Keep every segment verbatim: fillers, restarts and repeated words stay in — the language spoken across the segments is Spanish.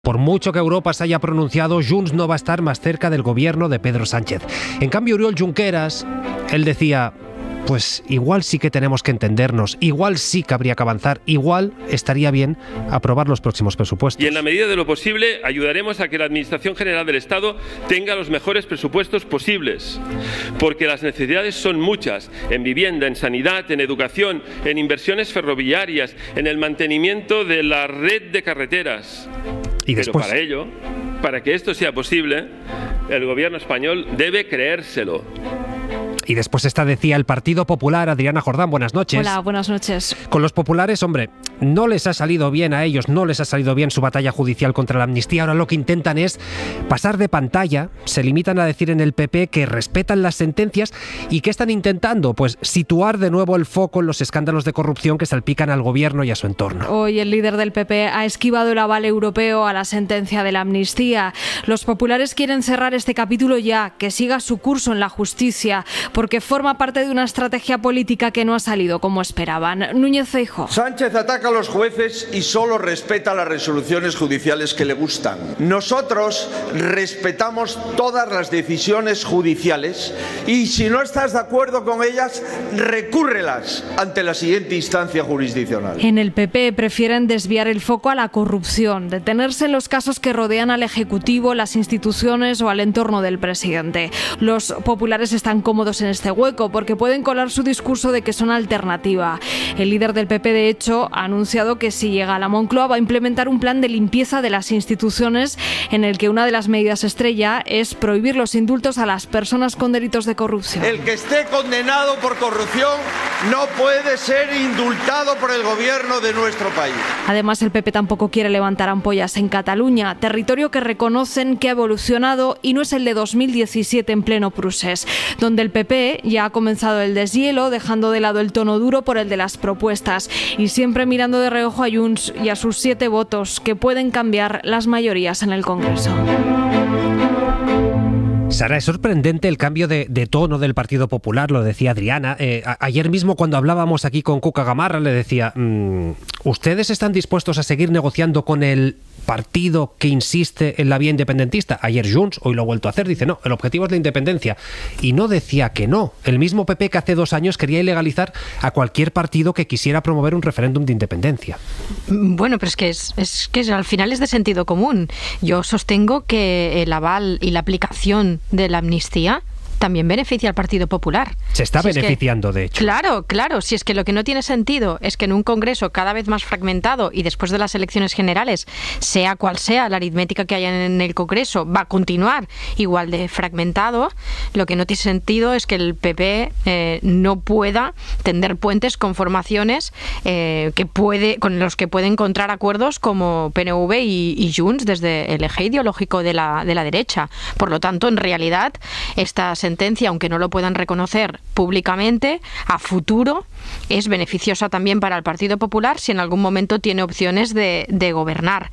Por mucho que Europa se haya pronunciado, Junts no va a estar más cerca del gobierno de Pedro Sánchez. En cambio, Oriol Junqueras, él decía, pues igual sí que tenemos que entendernos, igual sí que habría que avanzar, igual estaría bien aprobar los próximos presupuestos. Y en la medida de lo posible, ayudaremos a que la Administración General del Estado tenga los mejores presupuestos posibles, porque las necesidades son muchas, en vivienda, en sanidad, en educación, en inversiones ferroviarias, en el mantenimiento de la red de carreteras. Y después, Pero para ello, para que esto sea posible, el gobierno español debe creérselo. Y después esta decía el Partido Popular. Adriana Jordán, buenas noches. Hola, buenas noches. Con los populares, hombre, no les ha salido bien a ellos, no les ha salido bien su batalla judicial contra la amnistía. Ahora lo que intentan es pasar de pantalla, se limitan a decir en el P P que respetan las sentencias. ¿Y qué están intentando? Pues situar de nuevo el foco en los escándalos de corrupción que salpican al gobierno y a su entorno. Hoy el líder del P P ha esquivado el aval europeo a la sentencia de la amnistía. Los populares quieren cerrar este capítulo ya, que siga su curso en la justicia, porque forma parte de una estrategia política que no ha salido como esperaban. Núñez Feijóo. Sánchez ataca a los jueces y solo respeta las resoluciones judiciales que le gustan. Nosotros respetamos todas las decisiones judiciales y si no estás de acuerdo con ellas, recúrrelas ante la siguiente instancia jurisdiccional. En el P P prefieren desviar el foco a la corrupción, detenerse en los casos que rodean al Ejecutivo, las instituciones o al entorno del presidente. Los populares están cómodos en este hueco porque pueden colar su discurso de que son alternativa. El líder del P P, de hecho, ha anunciado que si llega a la Moncloa va a implementar un plan de limpieza de las instituciones en el que una de las medidas estrella es prohibir los indultos a las personas con delitos de corrupción. El que esté condenado por corrupción no puede ser indultado por el gobierno de nuestro país. Además, el P P tampoco quiere levantar ampollas en Cataluña, territorio que reconocen que ha evolucionado y no es el de dos mil diecisiete en pleno procés, donde el P P ya ha comenzado el deshielo, dejando de lado el tono duro por el de las propuestas y siempre mirando de reojo a Junts y a sus siete votos que pueden cambiar las mayorías en el Congreso. Sara, es sorprendente el cambio de, de tono del Partido Popular, lo decía Adriana. Eh, a, ayer mismo cuando hablábamos aquí con Cuca Gamarra le decía, mmm, ¿ustedes están dispuestos a seguir negociando con el partido que insiste en la vía independentista? Ayer Junts, hoy lo ha vuelto a hacer, dice no, el objetivo es la independencia. Y no decía que no. El mismo P P que hace dos años quería ilegalizar a cualquier partido que quisiera promover un referéndum de independencia. Bueno, pero es que, es, es que al final es de sentido común. Yo sostengo que el aval y la aplicación de la amnistía también beneficia al Partido Popular. Se está si beneficiando, es que, de hecho. Claro, claro. Si es que lo que no tiene sentido es que en un Congreso cada vez más fragmentado y después de las elecciones generales, sea cual sea la aritmética que haya en el Congreso, va a continuar igual de fragmentado, lo que no tiene sentido es que el P P eh, no pueda tender puentes con formaciones eh, que puede, con los que puede encontrar acuerdos como P N V y, y Junts desde el eje ideológico de la, de la derecha. Por lo tanto, en realidad, esta sentencia, aunque no lo puedan reconocer públicamente, a futuro es beneficiosa también para el Partido Popular si en algún momento tiene opciones de, de gobernar.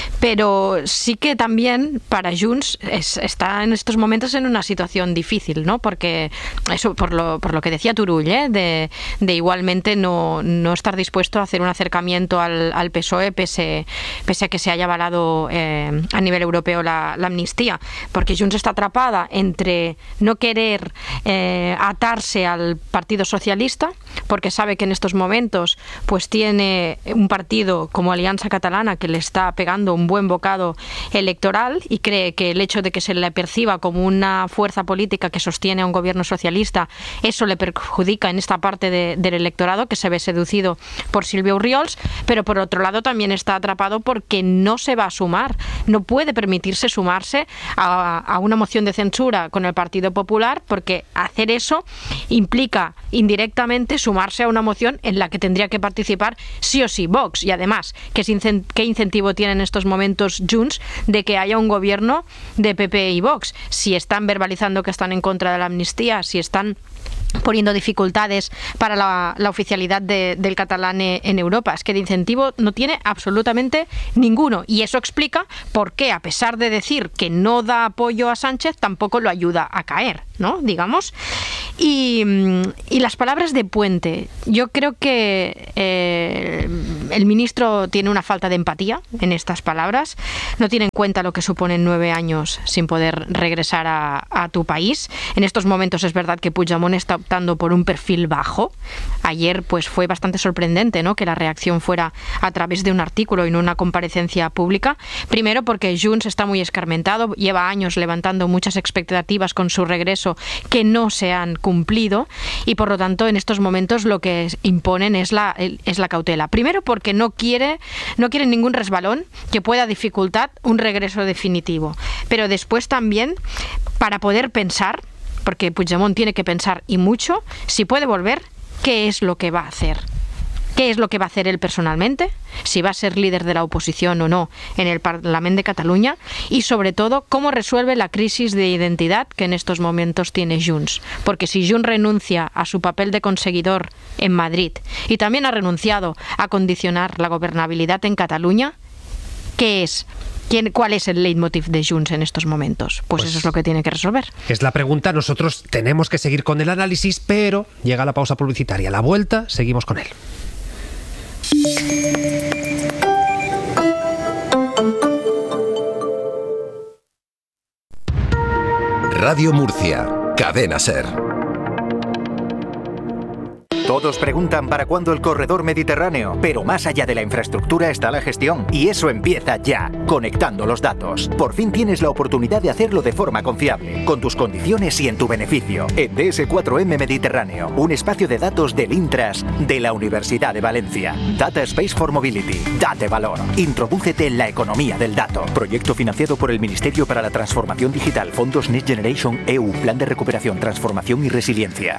Pero sí que también para Junts es, está en estos momentos en una situación difícil, ¿no? Porque eso, por lo, por lo que decía Turull, ¿eh? de, de igualmente no, no estar dispuesto a hacer un acercamiento al, al P S O E pese, pese a que se haya avalado eh, a nivel europeo la, la amnistía, porque Junts está atrapada entre no querer eh, atarse al Partido Socialista, porque sabe que en estos momentos pues tiene un partido como Alianza Catalana que le está pegando un buen bocado electoral y cree que el hecho de que se le perciba como una fuerza política que sostiene a un gobierno socialista, eso le perjudica en esta parte de, del electorado que se ve seducido por Silvia Orriols, pero por otro lado también está atrapado porque no se va a sumar, no puede permitirse sumarse a, a una moción de censura con el Partido Popular, porque hacer eso implica indirectamente sumarse a una moción en la que tendría que participar sí o sí Vox. Y además, ¿qué, qué incentivo tiene en estos momentos Junts de que haya un gobierno de P P y Vox? Si están verbalizando que están en contra de la amnistía, si están poniendo dificultades para la, la oficialidad de, del catalán en Europa. Es que de incentivo no tiene absolutamente ninguno. Y eso explica por qué, a pesar de decir que no da apoyo a Sánchez, tampoco lo ayuda a caer. ¿no? Digamos. Y, y las palabras de Puente. Yo creo que eh, el ministro tiene una falta de empatía en estas palabras. No tiene en cuenta lo que suponen nueve años sin poder regresar a, a tu país. En estos momentos es verdad que Puigdemont está optando por un perfil bajo. Ayer pues fue bastante sorprendente, ¿no?, que la reacción fuera a través de un artículo y no una comparecencia pública. Primero porque Junts está muy escarmentado, lleva años levantando muchas expectativas con su regreso que no se han cumplido y por lo tanto en estos momentos lo que imponen es la, es la cautela. Primero porque no quiere, no quieren ningún resbalón que pueda dificultar un regreso definitivo. Pero después también para poder pensar, porque Puigdemont tiene que pensar y mucho, si puede volver, ¿qué es lo que va a hacer? ¿Qué es lo que va a hacer él personalmente? Si va a ser líder de la oposición o no en el Parlamento de Cataluña y sobre todo cómo resuelve la crisis de identidad que en estos momentos tiene Junts. Porque si Junts renuncia a su papel de conseguidor en Madrid y también ha renunciado a condicionar la gobernabilidad en Cataluña, ¿qué es? ¿Quién, ¿Cuál es el leitmotiv de Junts en estos momentos? Pues, pues eso es lo que tiene que resolver. Es la pregunta. Nosotros tenemos que seguir con el análisis, pero llega la pausa publicitaria. A la vuelta seguimos con él. Radio Murcia, Cadena SER. Todos preguntan para cuándo el corredor mediterráneo, pero más allá de la infraestructura está la gestión. Y eso empieza ya, conectando los datos. Por fin tienes la oportunidad de hacerlo de forma confiable, con tus condiciones y en tu beneficio. En D S cuatro M Mediterráneo, un espacio de datos del Intras de la Universidad de Valencia. Data Space for Mobility. Date valor. Introdúcete en la economía del dato. Proyecto financiado por el Ministerio para la Transformación Digital, Fondos Next Generation E U, Plan de Recuperación, Transformación y Resiliencia.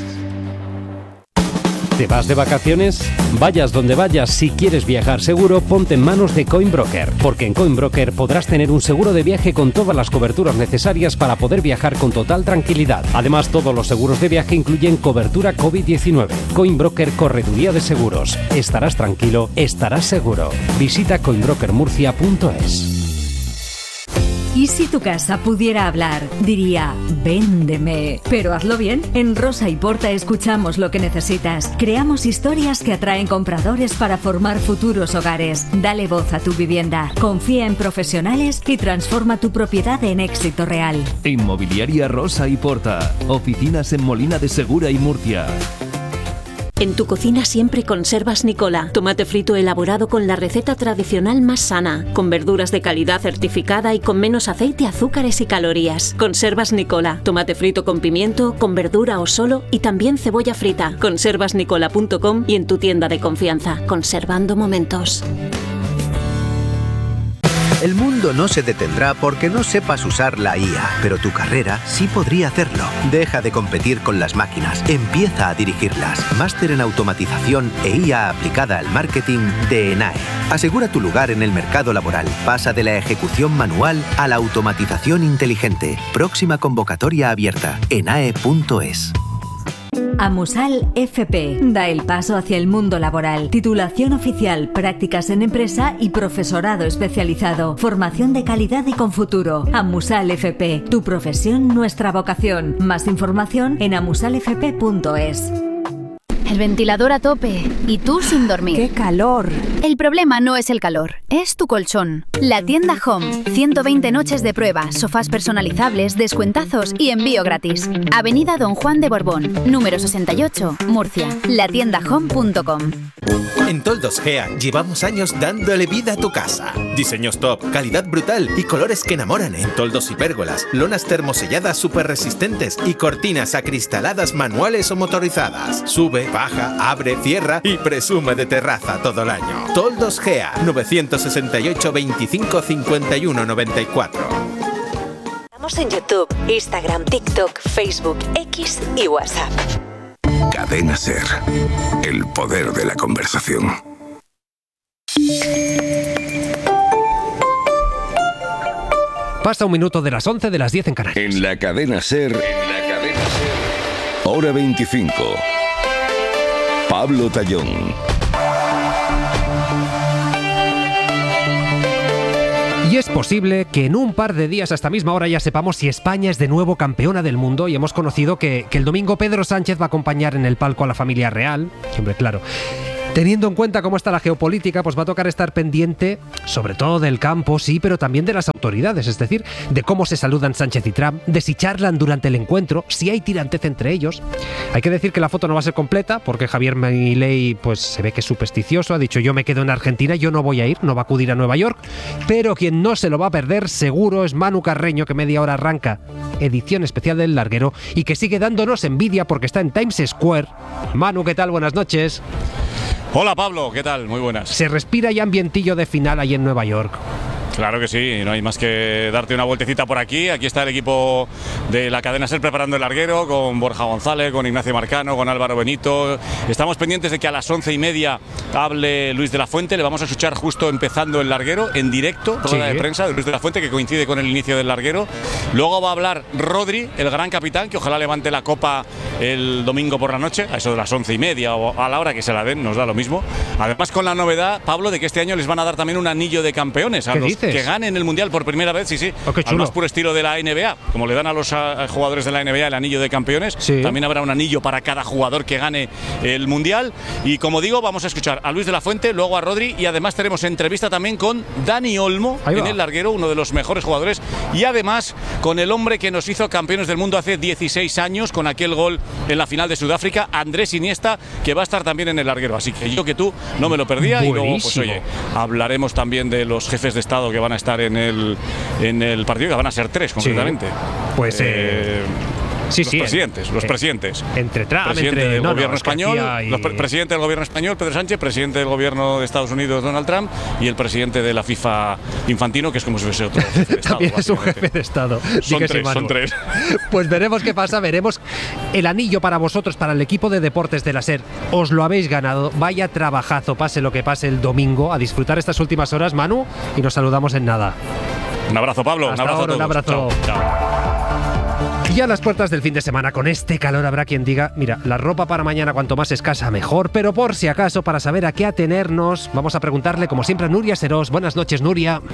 ¿Te vas de vacaciones? Vayas donde vayas, si quieres viajar seguro, ponte en manos de Coinbroker, porque en Coinbroker podrás tener un seguro de viaje con todas las coberturas necesarias para poder viajar con total tranquilidad. Además, todos los seguros de viaje incluyen cobertura covid diecinueve. Coinbroker, correduría de seguros. Estarás tranquilo, estarás seguro. Visita coinbroker murcia punto es. ¿Y si tu casa pudiera hablar? Diría, véndeme. Pero hazlo bien. En Rosa y Porta escuchamos lo que necesitas. Creamos historias que atraen compradores para formar futuros hogares. Dale voz a tu vivienda. Confía en profesionales y transforma tu propiedad en éxito real. Inmobiliaria Rosa y Porta. Oficinas en Molina de Segura y Murcia. En tu cocina siempre conservas Nicola, tomate frito elaborado con la receta tradicional más sana, con verduras de calidad certificada y con menos aceite, azúcares y calorías. Conservas Nicola, tomate frito con pimiento, con verdura o solo y también cebolla frita. conservas nicola punto com y en tu tienda de confianza, conservando momentos. El mundo no se detendrá porque no sepas usar la I A, pero tu carrera sí podría hacerlo. Deja de competir con las máquinas, empieza a dirigirlas. Máster en automatización e I A aplicada al marketing de ENAE. Asegura tu lugar en el mercado laboral. Pasa de la ejecución manual a la automatización inteligente. Próxima convocatoria abierta. enae punto es. Amusal F P da el paso hacia el mundo laboral. Titulación oficial, prácticas en empresa y profesorado especializado. Formación de calidad y con futuro. Amusal F P, tu profesión, nuestra vocación. Más información en amusal f p punto es. El ventilador a tope y tú sin dormir. ¡Qué calor! El problema no es el calor, es tu colchón. La tienda Home. ciento veinte noches de prueba, sofás personalizables, descuentazos y envío gratis. Avenida Don Juan de Borbón, número sesenta y ocho, Murcia. la tienda home punto com. En Toldos Gea llevamos años dándole vida a tu casa. Diseños top, calidad brutal y colores que enamoran en toldos y pérgolas, lonas termoselladas súper resistentes y cortinas acristaladas manuales o motorizadas. Sube, baja, abre, cierra y presume de terraza todo el año. Toldos Gea, novecientos sesenta y ocho, veinticinco, cincuenta y uno, noventa y cuatro. Estamos en YouTube, Instagram, TikTok, Facebook, X y WhatsApp. Cadena SER. El poder de la conversación. Pasa un minuto de las once, de las diez en Canarias. En la cadena SER. En la cadena SER. Hora veinticinco. Pablo Tallón. Y es posible que en un par de días a esta misma hora ya sepamos si España es de nuevo campeona del mundo, y hemos conocido que, que el domingo Pedro Sánchez va a acompañar en el palco a la familia real. Y hombre, claro, teniendo en cuenta cómo está la geopolítica, pues va a tocar estar pendiente, sobre todo del campo, sí, pero también de las autoridades, es decir, de cómo se saludan Sánchez y Trump, de si charlan durante el encuentro, si hay tirantez entre ellos. Hay que decir que la foto no va a ser completa, porque Javier Milei pues se ve que es supersticioso, ha dicho yo me quedo en Argentina, yo no voy a ir, no va a acudir a Nueva York, pero quien no se lo va a perder seguro es Manu Carreño, que media hora arranca edición especial del Larguero y que sigue dándonos envidia porque está en Times Square. Manu, ¿qué tal? Buenas noches. Hola Pablo, ¿qué tal? Muy buenas. Se respira ya ambientillo de final ahí en Nueva York. Claro que sí, no hay más que darte una vueltecita por aquí. Aquí está el equipo de la cadena SER preparando el larguero, con Borja González, con Ignacio Marcano, con Álvaro Benito. Estamos pendientes de que a las once y media hable Luis de la Fuente. Le vamos a escuchar justo empezando el larguero, en directo, rueda sí. de prensa de Luis de la Fuente, que coincide con el inicio del larguero. Luego va a hablar Rodri, el gran capitán, que ojalá levante la copa el domingo por la noche, a eso de las once y media o a la hora que se la den, nos da lo mismo. Además, con la novedad, Pablo, de que este año les van a dar también un anillo de campeones a los dices? que ganen el Mundial por primera vez, sí, sí, oh, al más puro estilo de la N B A, como le dan a los a, a jugadores de la N B A el anillo de campeones, sí. también habrá un anillo para cada jugador que gane el Mundial. Y como digo, vamos a escuchar a Luis de la Fuente, luego a Rodri, y además tenemos entrevista también con Dani Olmo en el larguero, uno de los mejores jugadores, y además con el hombre que nos hizo campeones del mundo hace dieciséis años con aquel gol en la final de Sudáfrica, Andrés Iniesta, que va a estar también en el larguero, así que yo que tú no me lo perdía. Buenísimo. Y luego, pues oye, hablaremos también de los jefes de Estado que van a estar en el, en el partido, que van a ser tres concretamente. Sí. Pues eh, eh, sí, los sí, presidentes, en, los presidentes. Entre Trump, presidente entre, del no, gobierno no, español, y... los pre presidente del gobierno español, Pedro Sánchez, presidente del gobierno de Estados Unidos, Donald Trump, y el presidente de la FIFA, Infantino, que es como si fuese otro jefe de Estado. También es un jefe de Estado. Son tres, sí, son tres. Pues veremos qué pasa, veremos el anillo para vosotros, para el equipo de deportes de la SER. Os lo habéis ganado, vaya trabajazo, pase lo que pase el domingo, a disfrutar estas últimas horas, Manu, y nos saludamos en nada. Un abrazo, Pablo. Hasta un abrazo ahora, a todos. Un abrazo. Chao, chao. Y a las puertas del fin de semana, con este calor habrá quien diga, mira, la ropa para mañana cuanto más escasa mejor, pero por si acaso, para saber a qué atenernos, vamos a preguntarle como siempre a Nuria Serós. Buenas noches, Nuria.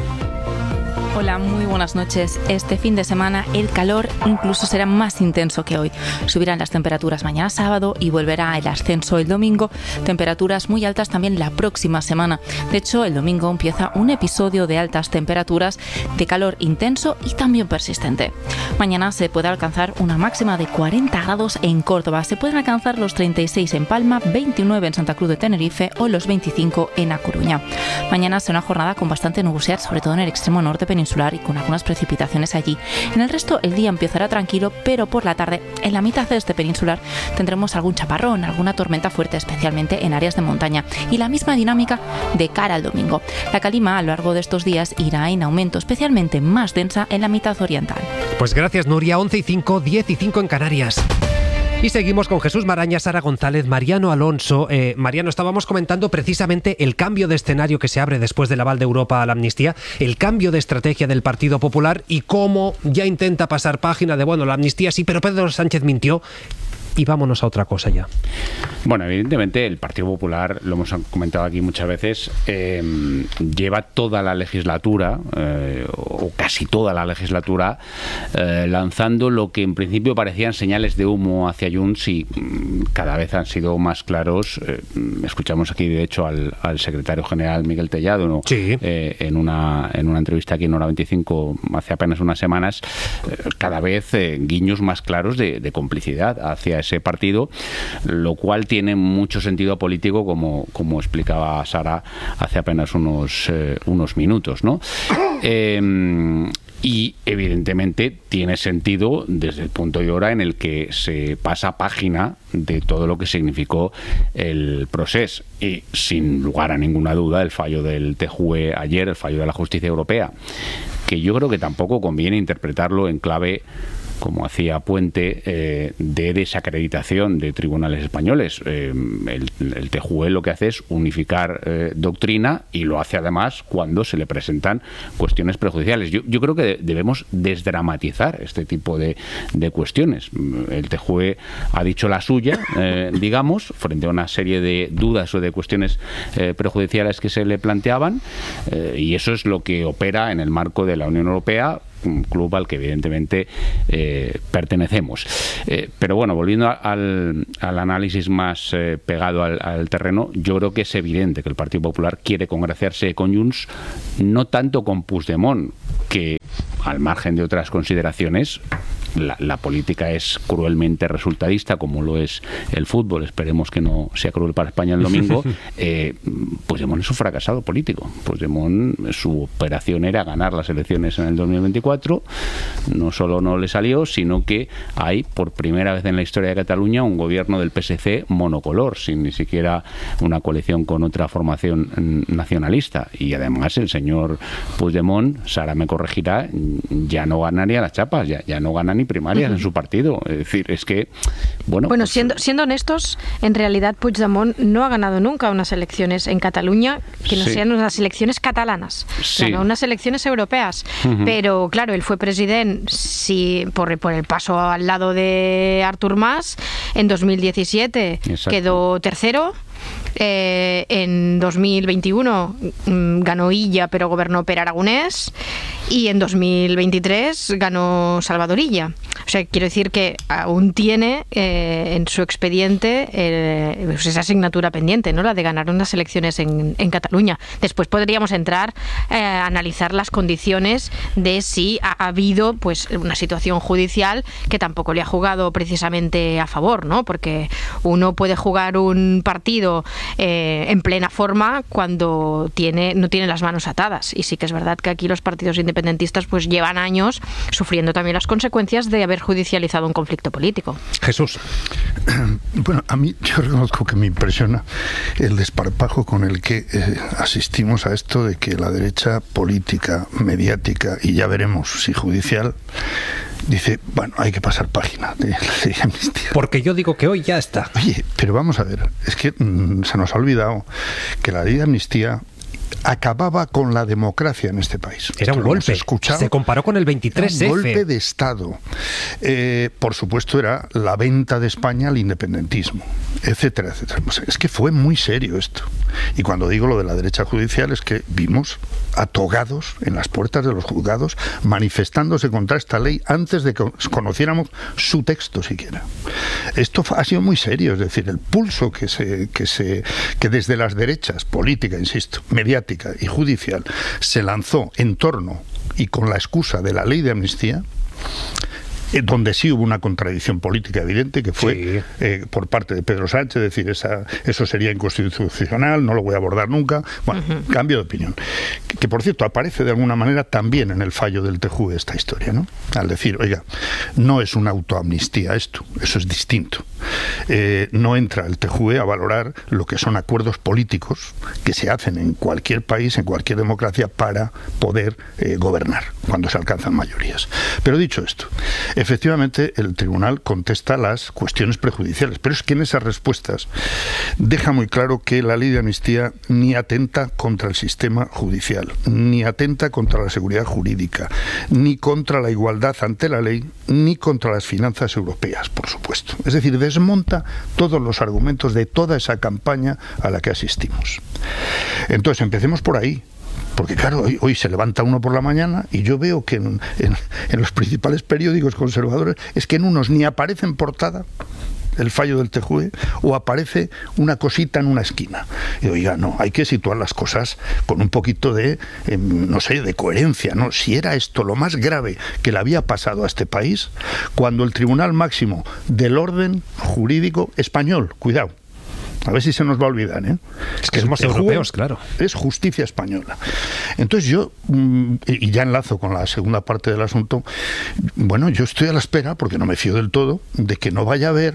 Hola, muy buenas noches. Este fin de semana el calor incluso será más intenso que hoy. Subirán las temperaturas mañana sábado y volverá el ascenso el domingo. Temperaturas muy altas también la próxima semana. De hecho, el domingo empieza un episodio de altas temperaturas, de calor intenso y también persistente. Mañana se puede alcanzar una máxima de cuarenta grados en Córdoba. Se pueden alcanzar los treinta y seis en Palma, veintinueve en Santa Cruz de Tenerife o los veinticinco en A Coruña. Mañana será una jornada con bastante nubosidad, sobre todo en el extremo norte peninsular, y con algunas precipitaciones allí. En el resto el día empezará tranquilo, pero por la tarde, en la mitad este peninsular, tendremos algún chaparrón, alguna tormenta fuerte, especialmente en áreas de montaña, y la misma dinámica de cara al domingo. La calima a lo largo de estos días irá en aumento, especialmente más densa en la mitad oriental. Pues gracias, Nuria. once y cinco, diez y cinco en Canarias. Y seguimos con Jesús Maraña, Sara González, Mariano Alonso. Eh, Mariano, estábamos comentando precisamente el cambio de escenario que se abre después del aval de Europa a la amnistía, el cambio de estrategia del Partido Popular y cómo ya intenta pasar página de, bueno, la amnistía sí, pero Pedro Sánchez mintió. Y vámonos a otra cosa ya. Bueno, evidentemente el Partido Popular, lo hemos comentado aquí muchas veces, eh, lleva toda la legislatura, eh, o casi toda la legislatura, eh, lanzando lo que en principio parecían señales de humo hacia Junts y mm, cada vez han sido más claros. Eh, escuchamos aquí, de hecho, al, al secretario general Miguel Tellado, ¿no? Sí. eh, en, una, en una entrevista aquí en Hora veinticinco hace apenas unas semanas, eh, cada vez eh, guiños más claros de, de complicidad hacia ese partido, lo cual tiene mucho sentido político, como, como explicaba Sara hace apenas unos, eh, unos minutos, ¿no? Eh, y evidentemente tiene sentido desde el punto y hora en el que se pasa página de todo lo que significó el proceso, y sin lugar a ninguna duda el fallo del T J U E ayer, el fallo de la justicia europea, que yo creo que tampoco conviene interpretarlo en clave como hacía Puente, eh, de desacreditación de tribunales españoles. Eh, el, el T J U E lo que hace es unificar eh, doctrina, y lo hace además cuando se le presentan cuestiones prejudiciales. Yo, yo creo que debemos desdramatizar este tipo de, de cuestiones. El T J U E ha dicho la suya, eh, digamos, frente a una serie de dudas o de cuestiones eh, prejudiciales que se le planteaban, eh, y eso es lo que opera en el marco de la Unión Europea, un club al que evidentemente eh, pertenecemos. Eh, pero bueno, volviendo al, al análisis más eh, pegado al, al terreno, yo creo que es evidente que el Partido Popular quiere congraciarse con Junts, no tanto con Puigdemont, que al margen de otras consideraciones, La, la política es cruelmente resultadista, como lo es el fútbol. Esperemos que no sea cruel para España el domingo. eh, Puigdemont es un fracasado político. Puigdemont, su operación era ganar las elecciones en el dos mil veinticuatro. No solo no le salió, sino que hay, por primera vez en la historia de Cataluña, un gobierno del P S C monocolor, sin ni siquiera una coalición con otra formación nacionalista. Y además el señor Puigdemont, Sara me corregirá, ya no ganaría las chapas, ya, ya no gana ni primarias uh-huh. en su partido. Es decir, es que, bueno... Bueno, pues, siendo, siendo honestos, en realidad Puigdemont no ha ganado nunca unas elecciones en Cataluña que no sí. sean unas elecciones catalanas. Sí. Ganó unas elecciones europeas. Uh-huh. Pero, claro, él fue presidente sí, por, por el paso al lado de Artur Mas. En dos mil diecisiete Exacto. quedó tercero. Eh, en dos mil veintiuno mmm, ganó Illa, pero gobernó Per Aragonés, y en dos mil veintitrés ganó Salvador Illa. O sea, quiero decir que aún tiene eh, en su expediente eh, pues esa asignatura pendiente, ¿no? La de ganar unas elecciones en, en Cataluña. Después podríamos entrar eh, a analizar las condiciones de si ha habido pues una situación judicial que tampoco le ha jugado precisamente a favor, ¿no? Porque uno puede jugar un partido eh, en plena forma cuando tiene no tiene las manos atadas, y sí que es verdad que aquí los partidos independentistas pues llevan años sufriendo también las consecuencias de haber judicializado un conflicto político. Jesús. Bueno, a mí yo reconozco que me impresiona el desparpajo con el que eh, asistimos a esto de que la derecha política, mediática y ya veremos si judicial dice, bueno, hay que pasar página de la ley de amnistía. Porque yo digo que hoy ya está. Oye, pero vamos a ver, es que mmm, se nos ha olvidado que la ley de amnistía acababa con la democracia en este país. Era un golpe. Se comparó con el veintitrés F. Un golpe de Estado. Eh, por supuesto, era la venta de España al independentismo, etcétera, etcétera. O sea, es que fue muy serio esto. Y cuando digo lo de la derecha judicial, es que vimos a togados en las puertas de los juzgados manifestándose contra esta ley antes de que conociéramos su texto siquiera. Esto ha sido muy serio, es decir, el pulso que se que se que desde las derechas, política, insisto, mediática y judicial, se lanzó en torno y con la excusa de la ley de amnistía, eh, donde sí hubo una contradicción política evidente, que fue sí. eh, por parte de Pedro Sánchez, es decir, esa, eso sería inconstitucional, no lo voy a abordar nunca. Bueno, uh-huh. cambio de opinión. Que, que, por cierto, aparece de alguna manera también en el fallo del T J U E esta historia, ¿no? Al decir, oiga, no es una autoamnistía esto, eso es distinto. Eh, no entra el T J U E a valorar lo que son acuerdos políticos que se hacen en cualquier país, en cualquier democracia, para poder eh, gobernar cuando se alcanzan mayorías. Pero dicho esto, efectivamente el tribunal contesta las cuestiones prejudiciales, pero es que en esas respuestas deja muy claro que la ley de amnistía ni atenta contra el sistema judicial, ni atenta contra la seguridad jurídica, ni contra la igualdad ante la ley, ni contra las finanzas europeas, por supuesto. Es decir, desmonta todos los argumentos de toda esa campaña a la que asistimos. Entonces, empecemos por ahí. Porque claro, hoy, hoy se levanta uno por la mañana y yo veo que en, en, en los principales periódicos conservadores es que en unos ni aparece en portada el fallo del T J U E o aparece una cosita en una esquina. Y oiga, no, hay que situar las cosas con un poquito de, eh, no sé, de coherencia, ¿no? Si era esto lo más grave que le había pasado a este país, cuando el Tribunal Máximo del Orden Jurídico Español, cuidado, a ver si se nos va a olvidar, ¿eh? Es que somos europeos, claro. Es justicia española. Entonces yo, y ya enlazo con la segunda parte del asunto, bueno, yo estoy a la espera, porque no me fío del todo, de que no vaya a haber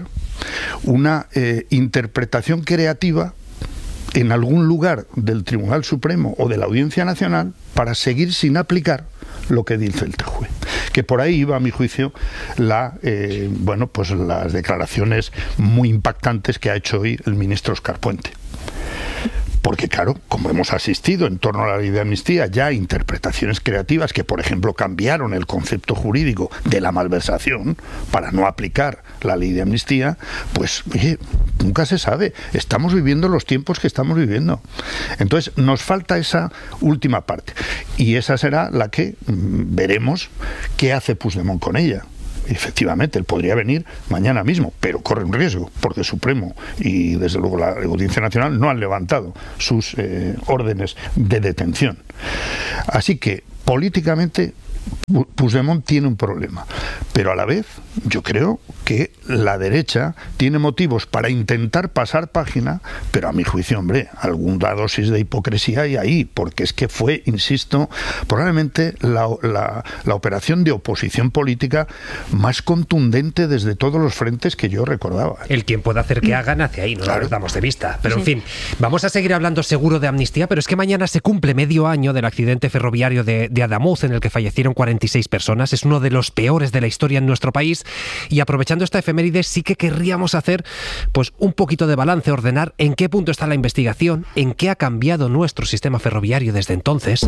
una eh, interpretación creativa en algún lugar del Tribunal Supremo o de la Audiencia Nacional para seguir sin aplicar lo que dice el T J U E. Que por ahí iba, a mi juicio, la, eh, bueno, pues las declaraciones muy impactantes que ha hecho hoy el ministro Óscar Puente. Porque claro, como hemos asistido en torno a la ley de amnistía ya a interpretaciones creativas que, por ejemplo, cambiaron el concepto jurídico de la malversación para no aplicar la ley de amnistía, pues oye, nunca se sabe. Estamos viviendo los tiempos que estamos viviendo. Entonces, nos falta esa última parte. Y esa será la que mmm, veremos qué hace Puigdemont con ella. Efectivamente, él podría venir mañana mismo, pero corre un riesgo, porque el Supremo y desde luego la Audiencia Nacional no han levantado sus eh, órdenes de detención. Así que, políticamente, Puigdemont tiene un problema, pero a la vez yo creo que la derecha tiene motivos para intentar pasar página, pero a mi juicio, hombre, alguna dosis de hipocresía hay ahí, porque es que fue, insisto, probablemente la, la, la operación de oposición política más contundente desde todos los frentes que yo recordaba. El quien pueda hacer que hagan hacia ahí, no claro. Lo damos de vista. Pero en fin, vamos a seguir hablando seguro de amnistía, pero es que mañana se cumple medio año del accidente ferroviario de, de Adamuz, en el que fallecieron cuarenta y seis personas. Es uno de los peores de la historia en nuestro país, y aprovechando esta efeméride sí que querríamos hacer pues un poquito de balance, ordenar en qué punto está la investigación, en qué ha cambiado nuestro sistema ferroviario desde entonces.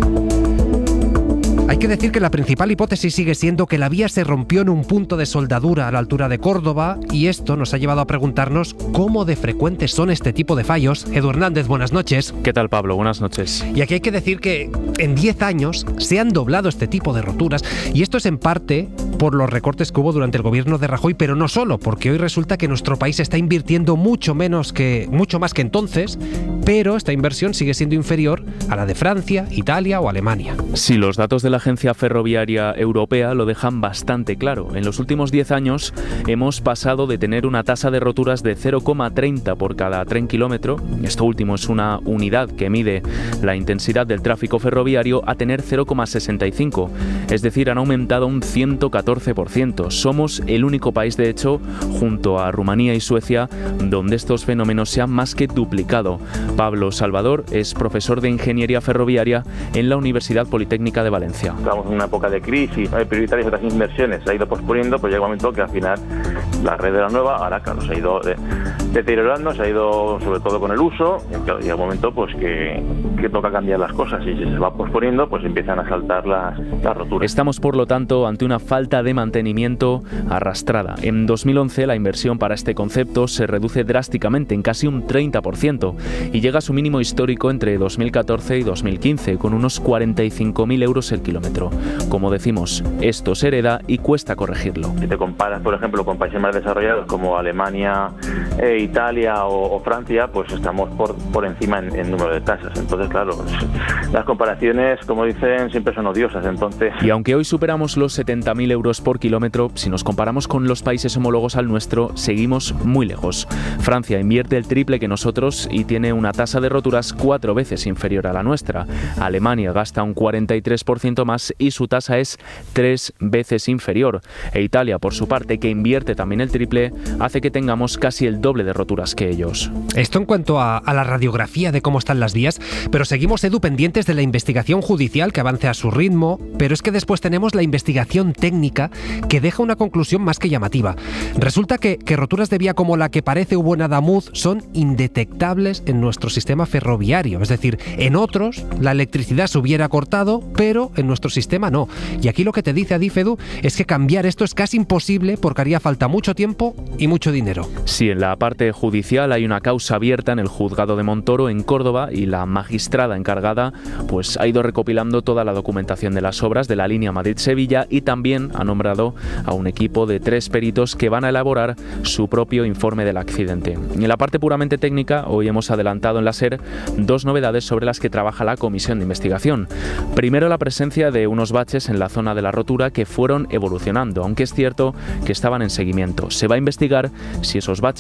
Hay que decir que la principal hipótesis sigue siendo que la vía se rompió en un punto de soldadura a la altura de Córdoba, y esto nos ha llevado a preguntarnos cómo de frecuentes son este tipo de fallos. Edu Hernández, buenas noches. ¿Qué tal, Pablo? Buenas noches. Y aquí hay que decir que en diez años se han doblado este tipo de roturas, y esto es en parte por los recortes que hubo durante el gobierno de Rajoy, pero no solo, porque hoy resulta que nuestro país está invirtiendo mucho menos que, mucho más que entonces, pero esta inversión sigue siendo inferior a la de Francia, Italia o Alemania. Sí, los datos de la Agencia Ferroviaria Europea lo dejan bastante claro. En los últimos diez años hemos pasado de tener una tasa de roturas de cero coma treinta por cada tren kilómetro, esto último es una unidad que mide la intensidad del tráfico ferroviario, a tener cero coma sesenta y cinco, es decir, han aumentado un ciento catorce por ciento. Somos el único país, de hecho, junto a Rumanía y Suecia, donde estos fenómenos se han más que duplicado. Pablo Salvador es profesor de Ingeniería Ferroviaria en la Universidad Politécnica de Valencia. Estamos en una época de crisis, hay prioritarias otras inversiones, se ha ido posponiendo, pues llega un momento que al final la red era nueva, ahora claro, se ha ido de, deteriorando, se ha ido sobre todo con el uso, y claro, llega un momento pues que, que toca cambiar las cosas, y si se va posponiendo, pues empiezan a saltar las, las roturas. Estamos, por lo tanto, ante una falta de mantenimiento arrastrada. En dos mil once la inversión para este concepto se reduce drásticamente, en casi un treinta por ciento, y llega a su mínimo histórico entre dos mil catorce y dos mil quince, con unos cuarenta y cinco mil euros el kilómetro. Como decimos, esto se hereda y cuesta corregirlo. Si te comparas, por ejemplo, con países más desarrollados como Alemania, eh, Italia o, o Francia, pues estamos por, por encima en, en número de tasas. Entonces, claro, las comparaciones, como dicen, siempre son odiosas. Entonces... Y aunque hoy superamos los setenta mil euros por kilómetro, si nos comparamos con los países homólogos al nuestro, seguimos muy lejos. Francia invierte el triple que nosotros y tiene una tasa de roturas cuatro veces inferior a la nuestra. Alemania gasta un cuarenta y tres por ciento más y su tasa es tres veces inferior. E Italia, por su parte, que invierte también el triple, hace que tengamos casi el doble de roturas que ellos. Esto en cuanto a, a la radiografía de cómo están las vías, pero seguimos, Edu, pendientes de la investigación judicial que avance a su ritmo, pero es que después tenemos la investigación técnica que deja una conclusión más que llamativa. Resulta que, que roturas de vía como la que parece hubo en Adamuz son indetectables en nuestro sistema ferroviario, es decir, en otros la electricidad se hubiera cortado, pero en nuestro sistema no. Y aquí lo que te dice Adif, Edu, es que cambiar esto es casi imposible porque haría falta mucho tiempo y mucho dinero. Sí, en la parte judicial hay una causa abierta en el juzgado de Montoro en Córdoba y la magistrada encargada pues ha ido recopilando toda la documentación de las obras de la línea Madrid-Sevilla y también ha nombrado a un equipo de tres peritos que van a elaborar su propio informe del accidente. Y en la parte puramente técnica, hoy hemos adelantado en la SER dos novedades sobre las que trabaja la comisión de investigación. Primero, la presencia de unos baches en la zona de la rotura que fueron evolucionando, aunque es cierto que estaban en seguimiento. Se va a investigar si esos baches pudieron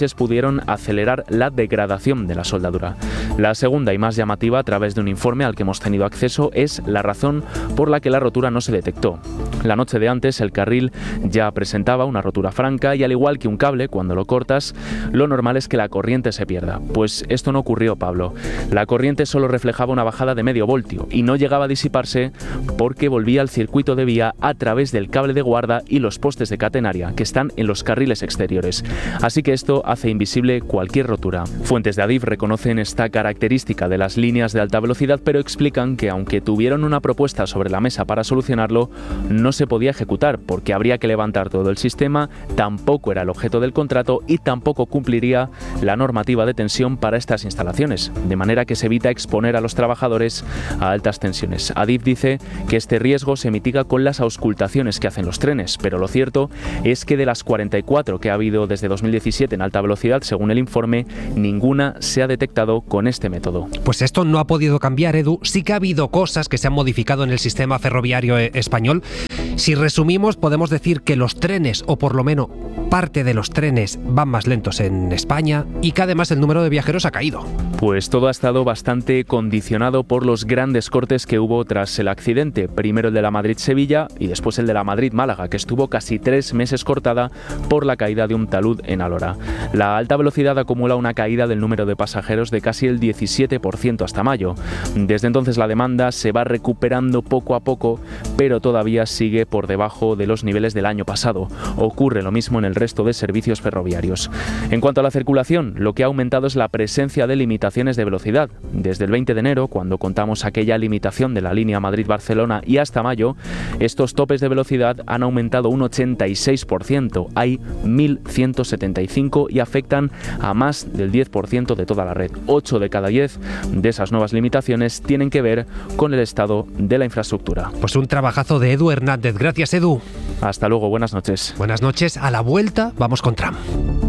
permitieron acelerar la degradación de la soldadura. La segunda y más llamativa, a través de un informe al que hemos tenido acceso, es la razón por la que la rotura no se detectó. La noche de antes el carril ya presentaba una rotura franca y, al igual que un cable, cuando lo cortas, lo normal es que la corriente se pierda. Pues esto no ocurrió, Pablo. La corriente solo reflejaba una bajada de medio voltio y no llegaba a disiparse porque volvía al circuito de vía a través del cable de guarda y los postes de catenaria que están en los carriles exteriores. Así que esto hace invisible cualquier rotura. Fuentes de Adif reconocen esta característica de las líneas de alta velocidad, pero explican que aunque tuvieron una propuesta sobre la mesa para solucionarlo, no se podía ejecutar porque habría que levantar todo el sistema, tampoco era el objeto del contrato y tampoco cumpliría la normativa de tensión para estas instalaciones, de manera que se evita exponer a los trabajadores a altas tensiones. Adif dice que este riesgo se mitiga con las auscultaciones que hacen los trenes, pero lo cierto es que de las cuarenta y cuatro que ha habido desde dos mil diecisiete en alta velocidad, según el informe, ninguna se ha detectado con este método. Pues esto no ha podido cambiar, Edu. Sí que ha habido cosas que se han modificado en el sistema ferroviario español. Si resumimos, podemos decir que los trenes, o por lo menos parte de los trenes, van más lentos en España y que además el número de viajeros ha caído. Pues todo ha estado bastante condicionado por los grandes cortes que hubo tras el accidente. Primero el de la Madrid-Sevilla y después el de la Madrid-Málaga, que estuvo casi tres meses cortada por la caída de un talud en Alhora. La alta velocidad acumula una caída del número de pasajeros de casi el diecisiete por ciento hasta mayo. Desde entonces la demanda se va recuperando poco a poco, pero todavía sigue por debajo de los niveles del año pasado. Ocurre lo mismo en el resto de servicios ferroviarios. En cuanto a la circulación, lo que ha aumentado es la presencia de limitaciones de velocidad. Desde el veinte de enero, cuando contamos aquella limitación de la línea Madrid-Barcelona, y hasta mayo, estos topes de velocidad han aumentado un ochenta y seis por ciento. Hay mil ciento setenta y cinco y afectan a más del diez por ciento de toda la red. ocho de cada diez de esas nuevas limitaciones tienen que ver con el estado de la infraestructura. Pues un trabajazo de Edu Hernández. Gracias, Edu. Hasta luego, buenas noches. Buenas noches. A la vuelta vamos con Trump.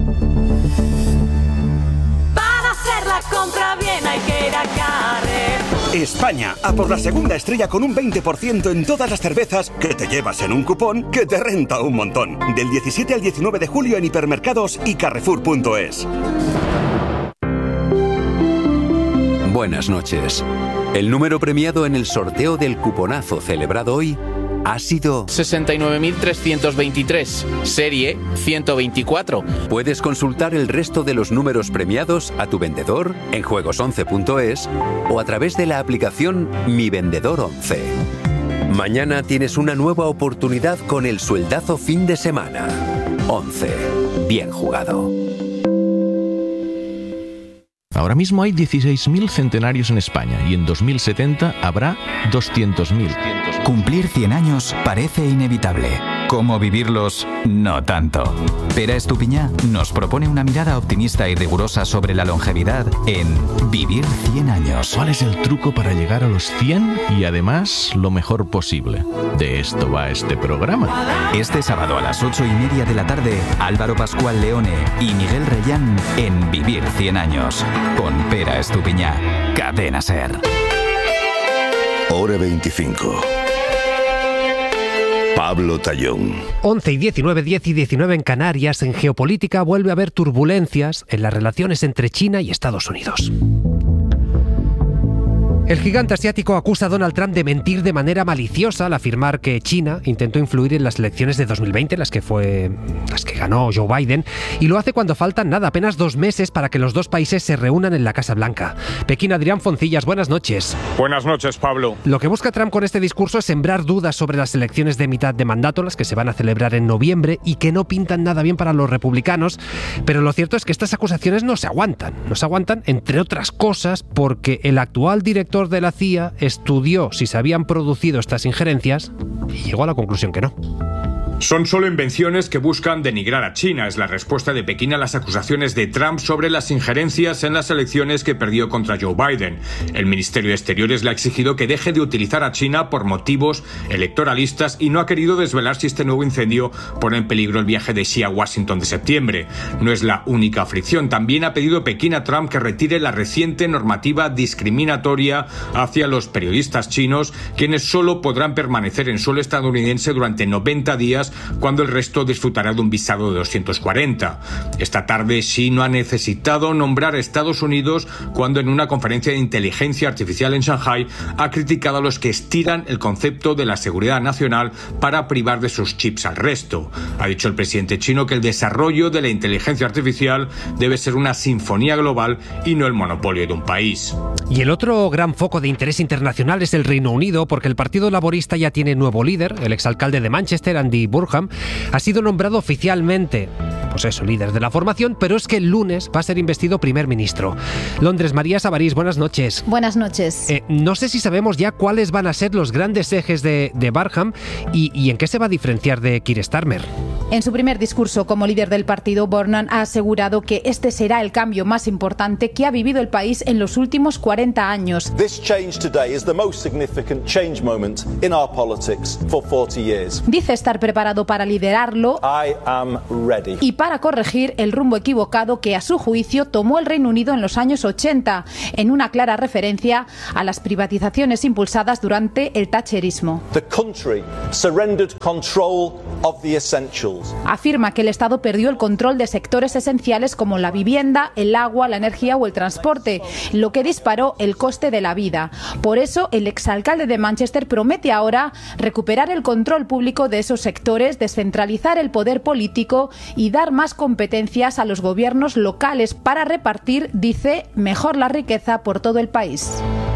Para hacer la compra bien hay que ir a Carrefour. España, a por la segunda estrella con un veinte por ciento en todas las cervezas que te llevas en un cupón que te renta un montón. Del diecisiete al diecinueve de julio en hipermercados y carrefour punto es. Buenas noches. El número premiado en el sorteo del cuponazo celebrado hoy ha sido sesenta y nueve mil trescientos veintitrés, serie ciento veinticuatro. Puedes consultar el resto de los números premiados a tu vendedor en juegos once punto es o a través de la aplicación Mi Vendedor once. Mañana tienes una nueva oportunidad con el sueldazo fin de semana. once. Bien jugado. Ahora mismo hay dieciséis mil centenarios en España y en dos mil setenta habrá doscientos mil. Cumplir cien años parece inevitable. ¿Cómo vivirlos? No tanto. Pera Estupiñá nos propone una mirada optimista y rigurosa sobre la longevidad en Vivir cien años. ¿Cuál es el truco para llegar a los cien y además lo mejor posible? De esto va este programa. Este sábado a las ocho y media de la tarde, Álvaro Pascual Leone y Miguel Reyán en Vivir cien años. Con Pera Estupiñá. Cadena SER. Hora veinticinco. Pablo Tallón. once y diecinueve, diez y diecinueve en Canarias. En geopolítica vuelve a haber turbulencias en las relaciones entre China y Estados Unidos. El gigante asiático acusa a Donald Trump de mentir de manera maliciosa al afirmar que China intentó influir en las elecciones de dos mil veinte, las que fue, las que ganó Joe Biden, y lo hace cuando faltan nada, apenas dos meses para que los dos países se reúnan en la Casa Blanca. Pekín, Adrián Foncillas, buenas noches. Buenas noches, Pablo. Lo que busca Trump con este discurso es sembrar dudas sobre las elecciones de mitad de mandato, las que se van a celebrar en noviembre y que no pintan nada bien para los republicanos, pero lo cierto es que estas acusaciones no se aguantan. No se aguantan, entre otras cosas, porque el actual director de la C I A estudió si se habían producido estas injerencias y llegó a la conclusión que no. Son solo invenciones que buscan denigrar a China, es la respuesta de Pekín a las acusaciones de Trump sobre las injerencias en las elecciones que perdió contra Joe Biden. El Ministerio de Exteriores le ha exigido que deje de utilizar a China por motivos electoralistas y no ha querido desvelar si este nuevo incendio pone en peligro el viaje de Xi a Washington de septiembre. No es la única fricción. También ha pedido Pekín a Trump que retire la reciente normativa discriminatoria hacia los periodistas chinos, quienes solo podrán permanecer en suelo estadounidense durante noventa días días, cuando el resto disfrutará de un visado de doscientos cuarenta. Esta tarde Xi no ha necesitado nombrar a Estados Unidos cuando en una conferencia de inteligencia artificial en Shanghái ha criticado a los que estiran el concepto de la seguridad nacional para privar de sus chips al resto. Ha dicho el presidente chino que el desarrollo de la inteligencia artificial debe ser una sinfonía global y no el monopolio de un país. Y el otro gran foco de interés internacional es el Reino Unido, porque el Partido Laborista ya tiene nuevo líder. El exalcalde de Manchester, Andy Burnham, ha sido nombrado oficialmente, pues eso, líder de la formación, pero es que el lunes va a ser investido primer ministro. Londres, María Sabarís, buenas noches. Buenas noches. Eh, no sé si sabemos ya cuáles van a ser los grandes ejes de, de Burnham y, y en qué se va a diferenciar de Keir Starmer. En su primer discurso como líder del partido, Burnham ha asegurado que este será el cambio más importante que ha vivido el país en los últimos cuarenta años. This change today is the most significant change moment in our politics for forty years. Dice estar preparado para liderarlo I am ready. Y para corregir el rumbo equivocado que a su juicio tomó el Reino Unido en los años ochenta, en una clara referencia a las privatizaciones impulsadas durante el thatcherismo. The country surrendered control of the essentials. Afirma que el Estado perdió el control de sectores esenciales como la vivienda, el agua, la energía o el transporte, lo que disparó el coste de la vida. Por eso, el exalcalde de Manchester promete ahora recuperar el control público de esos sectores, descentralizar el poder político y dar más competencias a los gobiernos locales para repartir, dice, mejor la riqueza por todo el país.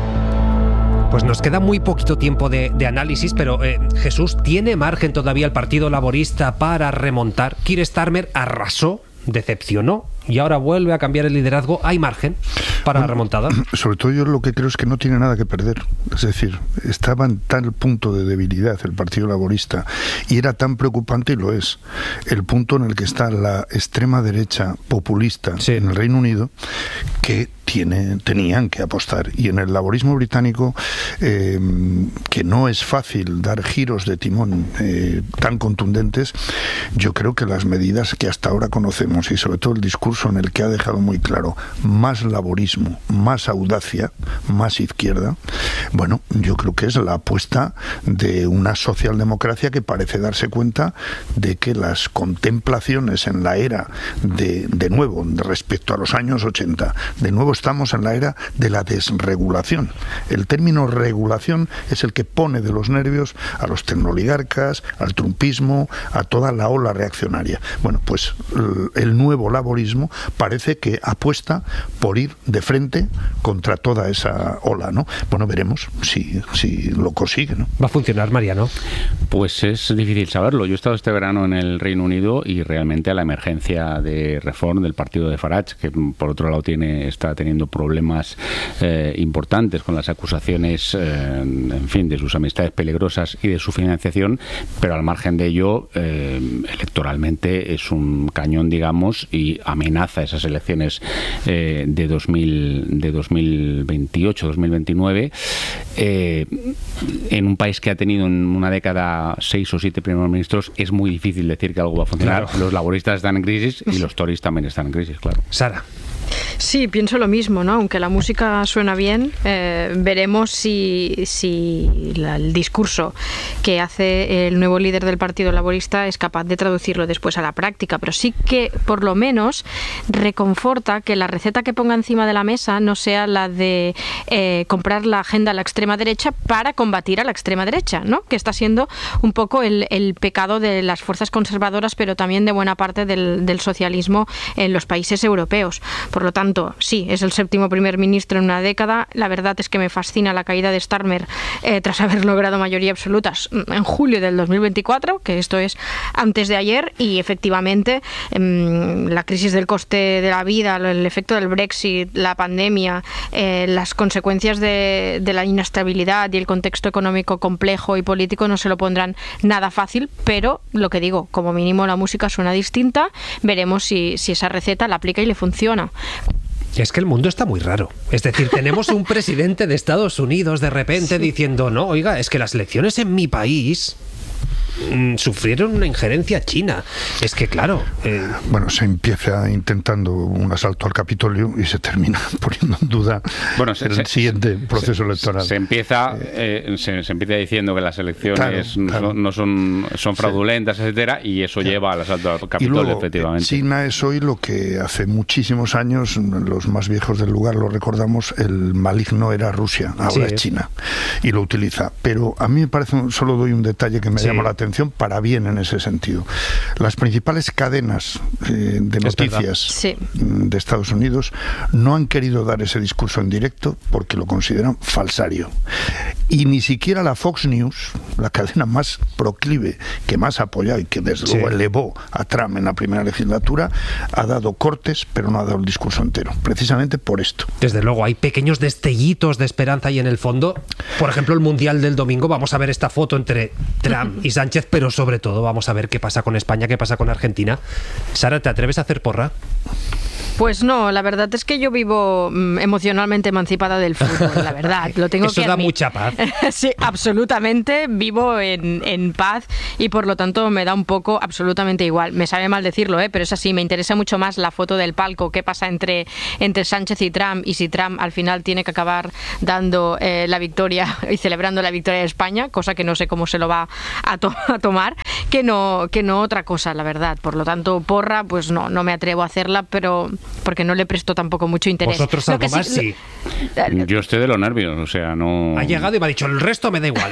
Pues nos queda muy poquito tiempo de, de análisis, pero eh, Jesús, ¿tiene margen todavía el Partido Laborista para remontar? Keir Starmer arrasó, decepcionó y ahora vuelve a cambiar el liderazgo. ¿Hay margen para bueno, la remontada? Sobre todo yo lo que creo es que no tiene nada que perder. Es decir, estaba en tal punto de debilidad el Partido Laborista y era tan preocupante, y lo es, el punto en el que está la extrema derecha populista sí. en el Reino Unido, que tiene, tenían que apostar. Y en el laborismo británico, eh, que no es fácil dar giros de timón eh, tan contundentes, yo creo que las medidas que hasta ahora conocemos y sobre todo el discurso en el que ha dejado muy claro más laborismo, más audacia, más izquierda, bueno, yo creo que es la apuesta de una socialdemocracia que parece darse cuenta de que las contemplaciones en la era de, de nuevo, respecto a los años ochenta, de nuevo estamos en la era de la desregulación. El término regulación es el que pone de los nervios a los tecnoligarcas, al trumpismo, a toda la ola reaccionaria. Bueno, pues el nuevo laborismo parece que apuesta por ir de frente contra toda esa ola, ¿no? Bueno, veremos si, si lo consigue, ¿no? ¿Va a funcionar, Mariano? Pues es difícil saberlo. Yo he estado este verano en el Reino Unido y realmente a la emergencia de Reform del partido de Farage, que por otro lado tiene está teniendo problemas eh, importantes con las acusaciones, eh, en fin, de sus amistades peligrosas y de su financiación, pero al margen de ello, eh, electoralmente es un cañón, digamos, y amenaza esas elecciones eh, de, dos mil, de dos mil veintiocho dos mil veintinueve eh, en un país que ha tenido en una década seis o siete primeros ministros. Es muy difícil decir que algo va a funcionar. Claro. Los laboristas están en crisis y los Tories también están en crisis, claro. Sara. Sí, pienso lo mismo, ¿no? Aunque la música suena bien, eh, veremos si, si la, el discurso que hace el nuevo líder del Partido Laborista es capaz de traducirlo después a la práctica, pero sí que por lo menos reconforta que la receta que ponga encima de la mesa no sea la de eh, comprar la agenda a la extrema derecha para combatir a la extrema derecha, ¿no? Que está siendo un poco el, el pecado de las fuerzas conservadoras, pero también de buena parte del, del socialismo en los países europeos. Por lo tanto, sí, es el séptimo primer ministro en una década. La verdad es que me fascina la caída de Starmer eh, tras haber logrado mayoría absoluta en julio del dos mil veinticuatro, que esto es antes de ayer, y efectivamente eh, la crisis del coste de la vida, el efecto del Brexit, la pandemia, eh, las consecuencias de, de la inestabilidad y el contexto económico complejo y político no se lo pondrán nada fácil, pero lo que digo, como mínimo la música suena distinta. Veremos si, si esa receta la aplica y le funciona. Es que el mundo está muy raro. Es decir, tenemos un presidente de Estados Unidos de repente sí. diciendo, no, oiga, es que las elecciones en mi país mmm, sufrieron una injerencia china. Es que claro... Eh... Bueno, se empieza intentando un asalto al Capitolio y se termina poniendo en duda bueno, se, el se, siguiente se, proceso se, electoral. Se empieza, eh, se, se empieza diciendo que las elecciones claro, claro. no son, son fraudulentas, sí. etcétera, y eso claro. lleva al asalto al Capitolio, y luego, efectivamente. China es hoy lo que hace muchísimos años, los más viejos del lugar lo recordamos, el maligno era Rusia, ahora sí. es China, y lo utiliza. Pero a mí me parece, solo doy un detalle que me sí. llama la atención, para bien en ese sentido. Las principales cadenas eh, de noticias sí. de Estados Unidos no han querido dar ese discurso en directo porque lo consideran falsario. Y ni siquiera la Fox News, la cadena más proclive, que más ha apoyado y que desde sí. luego elevó a Trump en la primera legislatura, ha dado cortes, pero no ha dado el discurso entero, precisamente por esto. Desde luego, hay pequeños destellitos de esperanza ahí en el fondo. Por ejemplo, el Mundial del domingo, vamos a ver esta foto entre Trump y Sánchez, pero sobre todo vamos a ver qué pasa con España, qué pasa con Argentina. Sara, ¿te atreves a hacer porra? Pues no, la verdad es que yo vivo mm, emocionalmente emancipada del fútbol, la verdad, lo tengo Eso que da admitir. mucha paz. Sí, absolutamente, vivo en, en paz y por lo tanto me da un poco absolutamente igual. Me sabe mal decirlo, ¿eh? Pero es así, me interesa mucho más la foto del palco, qué pasa entre, entre Sánchez y Trump, y si Trump al final tiene que acabar dando eh, la victoria y celebrando la victoria de España, cosa que no sé cómo se lo va a, to a tomar, que no, que no otra cosa, la verdad. Por lo tanto, porra, pues no, no me atrevo a hacerla, pero porque no le presto tampoco mucho interés. ¿Vosotros algo más? Sí. Lo... Yo estoy de los nervios, o sea, no... Ha llegado y me ha dicho, el resto me da igual.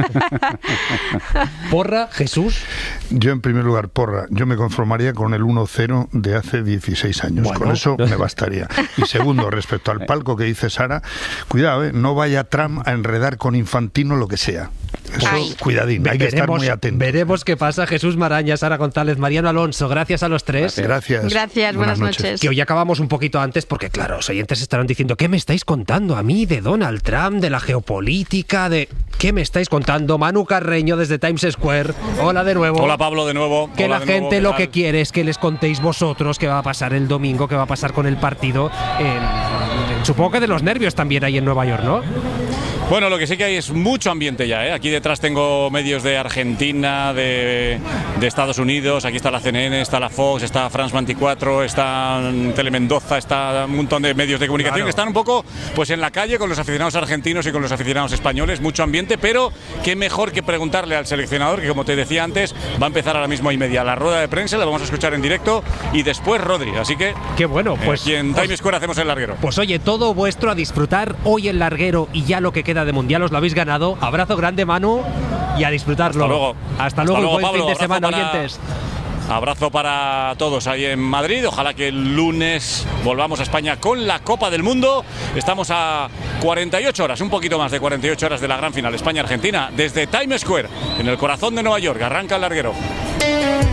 ¿Porra, Jesús? Yo, en primer lugar, porra. Yo me conformaría con el uno cero de hace dieciséis años. Bueno. Con eso me bastaría. Y segundo, respecto al palco que dice Sara, cuidado, ¿eh? No vaya Trump a enredar con Infantino lo que sea. Eso, Ay. cuidadín, hay veremos, que estar muy atentos. Veremos qué pasa. Jesús Maraña, Sara González, Mariano Alonso, gracias a los tres. Gracias. Gracias, buenas, buenas noches. noches. Que hoy acabamos un poquito antes porque, claro, los oyentes estarán diciendo, ¿qué me estáis contando a mí de Donald Trump, de la geopolítica, de... ¿Qué me estáis contando? Manu Carreño desde Times Square. Hola de nuevo. Hola Pablo, de nuevo. Que Hola la gente nuevo, lo que quiere es que les contéis vosotros qué va a pasar el domingo, qué va a pasar con el partido. Eh, supongo que de los nervios también hay en Nueva York, ¿no? Bueno, lo que sí que hay es mucho ambiente ya, ¿eh? Aquí detrás tengo medios de Argentina, de, de Estados Unidos, aquí está la C N N, está la Fox, está France veinticuatro, está Telemendoza, está un montón de medios de comunicación claro. que están un poco pues en la calle con los aficionados argentinos y con los aficionados españoles, mucho ambiente, pero qué mejor que preguntarle al seleccionador, que como te decía antes, va a empezar ahora mismo y media la rueda de prensa, la vamos a escuchar en directo y después Rodri, así que... Qué bueno, pues... Eh, aquí en pues, Times Square hacemos el larguero. Pues oye, todo vuestro a disfrutar hoy el larguero y ya lo que queda de Mundial os lo habéis ganado. Abrazo grande, Manu, y a disfrutarlo. Hasta luego. Hasta luego, Hasta luego buen Pablo, fin de semana, para... oyentes. Abrazo para todos ahí en Madrid. Ojalá que el lunes volvamos a España con la Copa del Mundo. Estamos a cuarenta y ocho horas, un poquito más de cuarenta y ocho horas de la gran final España-Argentina, desde Times Square, en el corazón de Nueva York. Arranca el larguero.